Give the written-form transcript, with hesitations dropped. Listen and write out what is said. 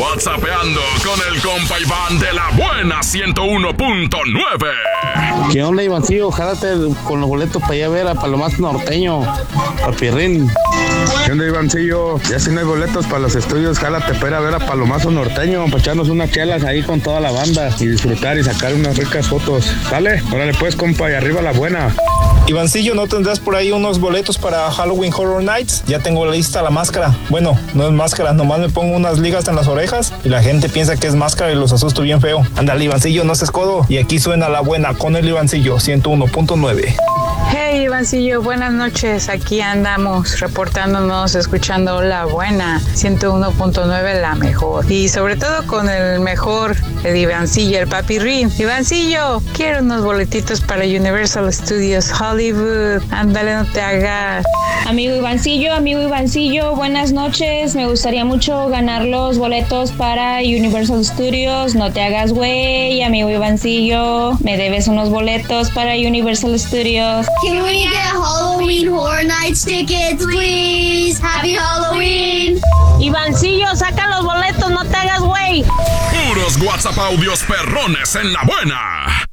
WhatsAppeando con el compa Iván de la buena 101.9. ¿Qué onda, Ivancillo? Jálate con los boletos para ir a ver a Palomazo Norteño, a Pirrín. ¿Qué onda, Ivancillo? Ya si no hay boletos para los estudios, jálate para ir a ver a Palomazo Norteño, para echarnos unas chelas ahí con toda la banda y disfrutar y sacar unas ricas fotos. ¿Sale? Órale pues, compa, y arriba la buena. Ivancillo, ¿no tendrás por ahí unos boletos para Halloween Horror Nights? Ya tengo lista la máscara. Bueno, no es máscara, nomás me pongo unas ligas en las orejas y la gente piensa que es máscara y los asusto bien feo. Ándale, Ivancillo, no seas codo. Y aquí suena la buena con el Ivancillo 101.9. Hey, Ivancillo, buenas noches. Aquí andamos reportándonos, escuchando la buena 101.9, la mejor. Y sobre todo con el mejor, el Ivancillo, el Papirrín. Ivancillo, quiero unos boletitos para Universal Studios Hollywood. Ándale, no te hagas. Amigo Ivancillo, buenas noches. Me gustaría mucho ganar los boletos para Universal Studios. No te hagas güey, amigo Ivancillo. Me debes unos boletos para Universal Studios. Can we get Halloween Horror Nights tickets, please? Happy Halloween. Ivancillo, saca los boletos, no te hagas güey. Puros WhatsApp audios perrones en la buena.